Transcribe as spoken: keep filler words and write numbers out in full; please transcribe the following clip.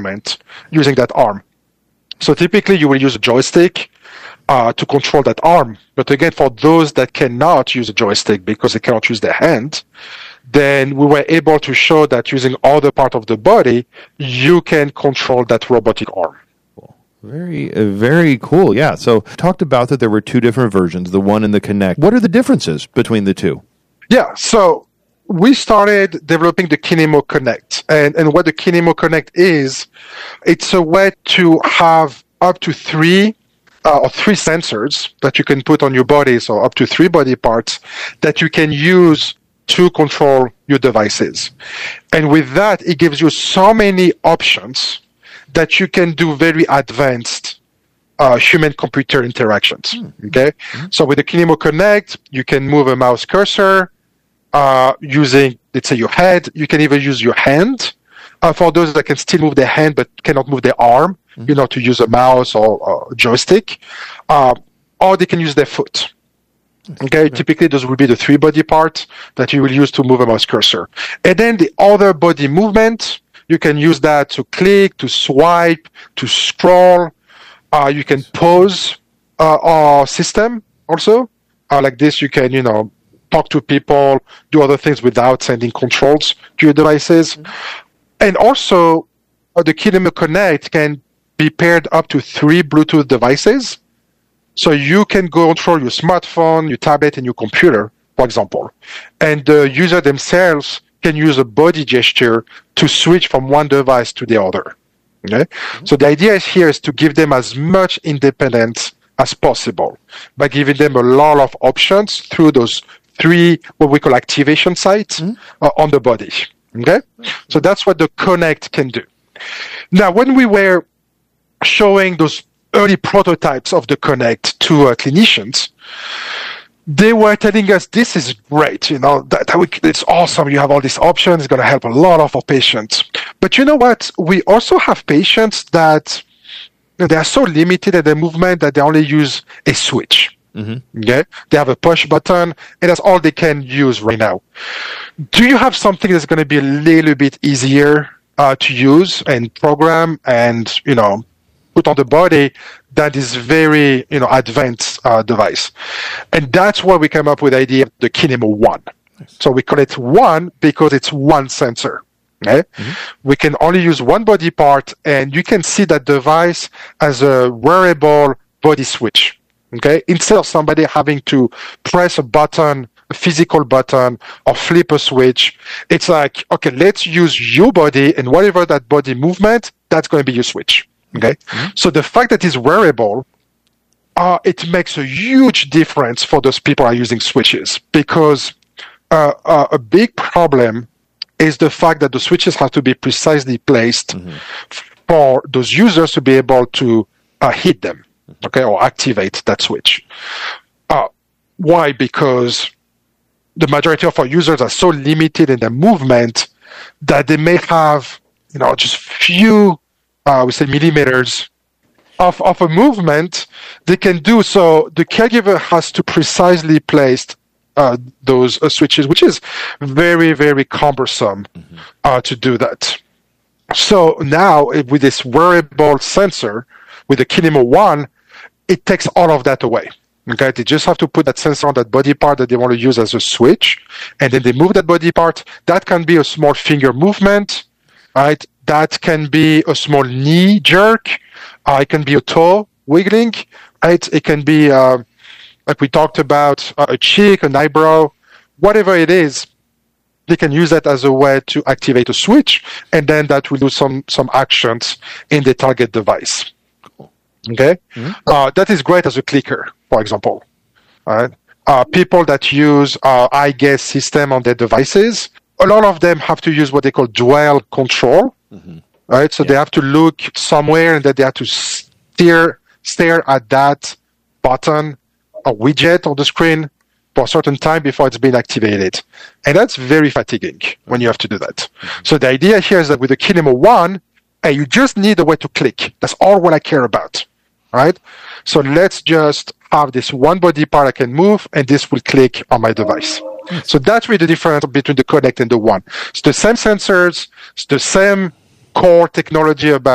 movement using that arm. So typically you will use a joystick uh, to control that arm. But again, for those that cannot use a joystick because they cannot use their hand, then we were able to show that using other part of the body, you can control that robotic arm. Very, uh, very cool. Yeah. So talked about that there were two different versions, the One and the Kinect. What are the differences between the two? Yeah. So we started developing the Kinemo Connect. And, and what the Kinemo Connect is, it's a way to have up to three uh, or three sensors that you can put on your body, so up to three body parts that you can use to control your devices. And with that, it gives you so many options that you can do very advanced uh, human-computer interactions. Mm-hmm. Okay, mm-hmm. So with the Kinemo Connect, you can move a mouse cursor uh, using, let's say, your head. You can even use your hand. Uh, for those that can still move their hand but cannot move their arm, mm-hmm. you know, to use a mouse or, or a joystick, uh, or they can use their foot. Okay, right. Typically those will be the three body parts that you will use to move a mouse cursor. And then the other body movement, you can use that to click, to swipe, to scroll. Uh, you can pause uh, our system also. Uh, like this, you can, you know, talk to people, do other things without sending controls to your devices. Mm-hmm. And also, uh, the Kinemo Connect can be paired up to three Bluetooth devices. So you can control your smartphone, your tablet, and your computer, for example. And the user themselves can use a body gesture to switch from one device to the other. Okay? Mm-hmm. So the idea here is to give them as much independence as possible by giving them a lot of options through those three, what we call activation sites mm-hmm. uh, on the body. Okay? Mm-hmm. So that's what the Connect can do. Now, when we were showing those early prototypes of the Connect to uh, clinicians, they were telling us, this is great, you know, that, that we, it's awesome, you have all these options, it's going to help a lot of our patients. But you know what? We also have patients that, you know, they are so limited in their movement that they only use a switch. Mm-hmm. Okay? They have a push button, and that's all they can use right now. Do you have something that's going to be a little bit easier uh, to use and program and, you know, put on the body that is very, you know, advanced uh, device? And that's why we came up with the idea of the Kinemo One. Nice. So we call it One because it's one sensor. Okay? Mm-hmm. We can only use one body part, and you can see that device as a wearable body switch. Okay? Instead of somebody having to press a button, a physical button, or flip a switch, it's like, okay, let's use your body, and whatever that body movement, that's going to be your switch. Okay? Mm-hmm. So the fact that it's wearable, uh, it makes a huge difference for those people who are using switches, because uh, uh, a big problem is the fact that the switches have to be precisely placed mm-hmm. for those users to be able to uh, hit them, okay, or activate that switch. Uh, why? Because the majority of our users are so limited in their movement that they may have, you know, just few, uh, we say millimeters of, of a movement they can do. So the caregiver has to precisely place uh, those uh, switches, which is very, very cumbersome mm-hmm. uh, to do that. So now with this wearable sensor, with the Kinemo One, it takes all of that away. Okay, they just have to put that sensor on that body part that they want to use as a switch, and then they move that body part. That can be a small finger movement, right? That can be a small knee jerk. Uh, it can be a toe wiggling, right? It can be, uh, like we talked about, uh, a cheek, an eyebrow, whatever it is. They can use that as a way to activate a switch, and then that will do some some actions in the target device. Okay, mm-hmm. uh, that is great as a clicker, for example. Right? Uh, people that use uh, eye gaze system on their devices, a lot of them have to use what they call dual control. Mm-hmm. Right, so yeah. they have to look somewhere and then they have to stare stare at that button or widget on the screen for a certain time before it's been activated, and that's very fatiguing when you have to do that. Mm-hmm. So the idea here is that with the Kinemo One, hey, you just need a way to click. That's all what I care about. Right? So let's just have this one body part I can move, and this will click on my device. So that's really the difference between the Connect and the One. It's the same sensors, it's the same core technology about